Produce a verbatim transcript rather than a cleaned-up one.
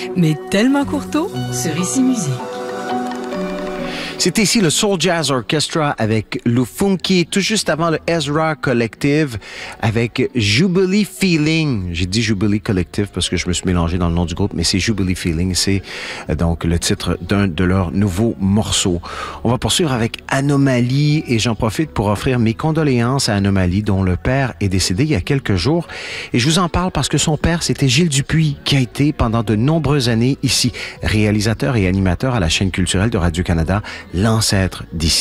mais Thelma Courteau sur Ici Musique. C'était ici le Soul Jazz Orchestra avec Lufunky, tout juste avant le Ezra Collective avec Jubilee Feeling. J'ai dit Jubilee Collective parce que je me suis mélangé dans le nom du groupe, mais c'est Jubilee Feeling. C'est donc le titre d'un de leurs nouveaux morceaux. On va poursuivre avec Anomalie et j'en profite pour offrir mes condoléances à Anomalie dont le père est décédé il y a quelques jours. Et je vous en parle parce que son père, c'était Gilles Dupuis qui a été pendant de nombreuses années ici, réalisateur et animateur à la chaîne culturelle de Radio-Canada, l'ancêtre d'ici.